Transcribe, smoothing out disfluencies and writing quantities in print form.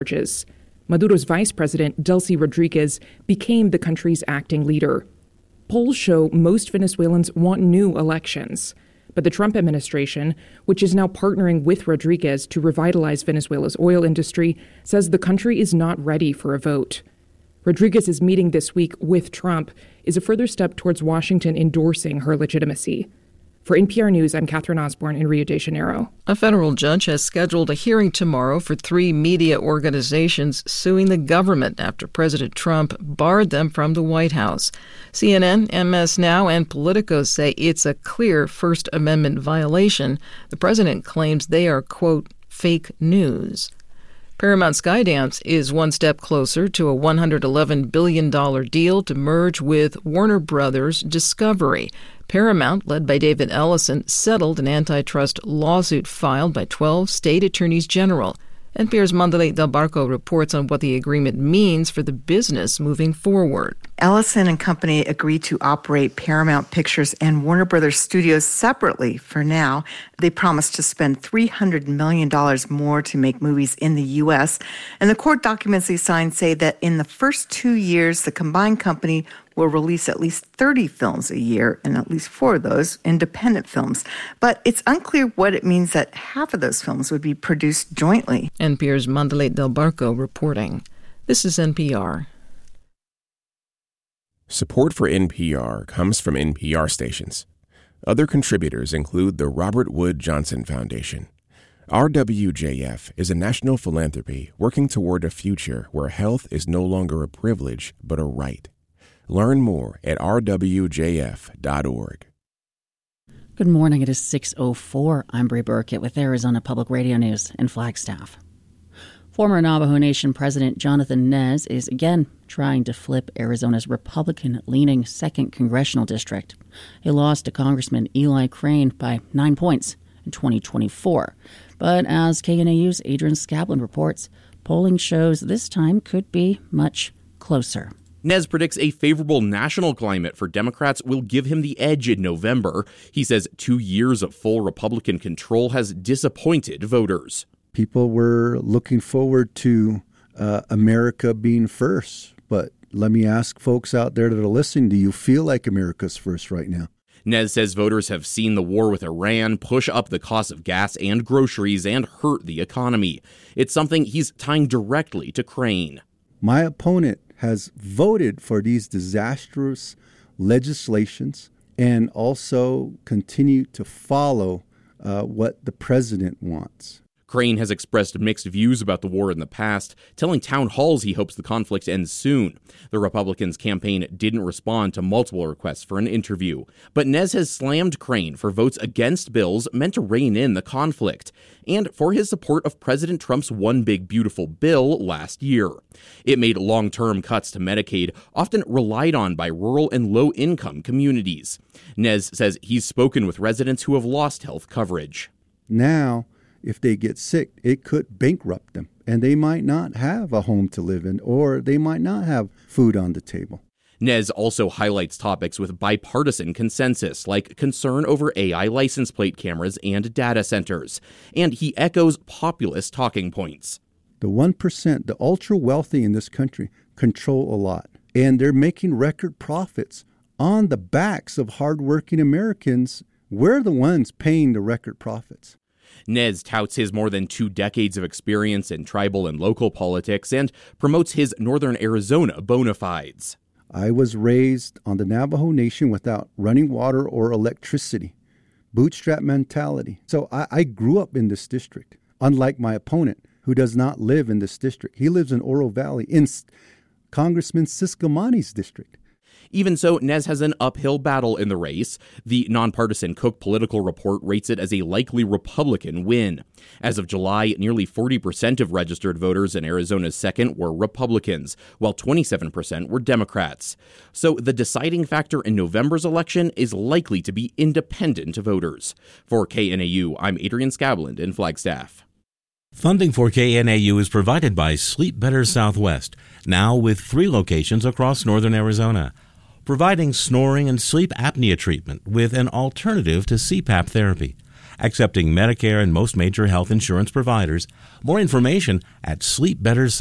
charges. Maduro's vice president, Delcy Rodriguez, became the country's acting leader. Polls show most Venezuelans want new elections. But the Trump administration, which is now partnering with Rodriguez to revitalize Venezuela's oil industry, says the country is not ready for a vote. Rodriguez's meeting this week with Trump is a further step towards Washington endorsing her legitimacy. For NPR News, I'm Catherine Osborne in Rio de Janeiro. A federal judge has scheduled a hearing tomorrow for 3 media organizations suing the government after President Trump barred them from the White House. CNN, MS Now, and Politico say it's a clear First Amendment violation. The president claims they are, quote, fake news. Paramount Skydance is one step closer to a $111 billion deal to merge with Warner Brothers Discovery. Paramount, led by David Ellison, settled an antitrust lawsuit filed by 12 state attorneys general. NPR's Mandalay Del Barco reports on what the agreement means for the business moving forward. Ellison and Company agreed to operate Paramount Pictures and Warner Brothers Studios separately for now. They promised to spend $300 million more to make movies in the U.S. And the court documents they signed say that in the first 2 years, the combined company will release at least 30 films a year, and at least 4 of those independent films. But it's unclear what it means that half of those films would be produced jointly. NPR's Mandalay Del Barco reporting. This is NPR. Support for NPR comes from NPR stations. Other contributors include the Robert Wood Johnson Foundation. RWJF is a national philanthropy working toward a future where health is no longer a privilege but a right. Learn more at rwjf.org. Good morning. It is 6:04. I'm Bree Burkett with Arizona Public Radio News in Flagstaff. Former Navajo Nation President Jonathan Nez is again trying to flip Arizona's Republican-leaning 2nd Congressional District. He lost to Congressman Eli Crane by 9 points in 2024. But as KNAU's Adrian Scabland reports, polling shows this time could be much closer. Nez predicts a favorable national climate for Democrats will give him the edge in November. He says 2 years of full Republican control has disappointed voters. People were looking forward to America being first. But let me ask folks out there that are listening, do you feel like America's first right now? Nez says voters have seen the war with Iran push up the cost of gas and groceries and hurt the economy. It's something he's tying directly to Crane. My opponent has voted for these disastrous legislations and also continued to follow what the president wants. Crane has expressed mixed views about the war in the past, telling town halls he hopes the conflict ends soon. The Republicans' campaign didn't respond to multiple requests for an interview. But Nez has slammed Crane for votes against bills meant to rein in the conflict, and for his support of President Trump's One Big Beautiful Bill last year. It made long-term cuts to Medicaid, often relied on by rural and low-income communities. Nez says he's spoken with residents who have lost health coverage. Now, if they get sick, it could bankrupt them, and they might not have a home to live in, or they might not have food on the table. Nez also highlights topics with bipartisan consensus, like concern over AI license plate cameras and data centers. And he echoes populist talking points. The 1%, the ultra-wealthy in this country, control a lot, and they're making record profits on the backs of hardworking Americans. We're the ones paying the record profits. Nez touts his more than 2 decades of experience in tribal and local politics and promotes his Northern Arizona bona fides. I was raised on the Navajo Nation without running water or electricity. Bootstrap mentality. So I grew up in this district, unlike my opponent, who does not live in this district. He lives in Oro Valley, in Congressman Ciscomani's district. Even so, Nez has an uphill battle in the race. The nonpartisan Cook Political Report rates it as a likely Republican win. As of July, nearly 40% of registered voters in Arizona's 2nd were Republicans, while 27% were Democrats. So the deciding factor in November's election is likely to be independent voters. For KNAU, I'm Adrian Scabland in Flagstaff. Funding for KNAU is provided by Sleep Better Southwest, now with 3 locations across northern Arizona, providing snoring and sleep apnea treatment with an alternative to CPAP therapy. accepting Medicare and most major health insurance providers. More information at sleepbetter.com.